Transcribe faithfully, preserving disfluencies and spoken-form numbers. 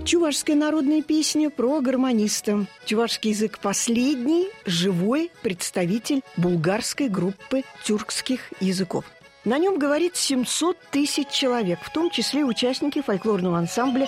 Чувашская народная песня про гармониста. Чувашский язык – последний живой представитель булгарской группы тюркских языков. На нем говорит семьсот тысяч человек, в том числе участники фольклорного ансамбля